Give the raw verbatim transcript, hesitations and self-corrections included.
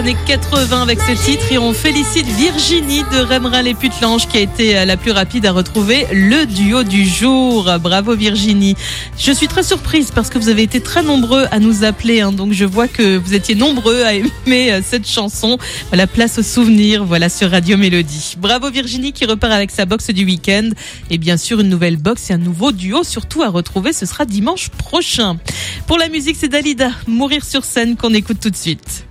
Années quatre-vingts avec ce titre et on félicite Virginie de Remerin-les-Putlanges qui a été la plus rapide à retrouver le duo du jour. Bravo Virginie. Je suis très surprise parce que vous avez été très nombreux à nous appeler, hein, donc je vois que vous étiez nombreux à aimer cette chanson. La place aux souvenirs, voilà sur Radio Mélodie. Bravo Virginie qui repart avec sa box du week-end et bien sûr une nouvelle box et un nouveau duo surtout à retrouver, ce sera dimanche prochain. Pour la musique c'est Dalida, Mourir sur scène qu'on écoute tout de suite.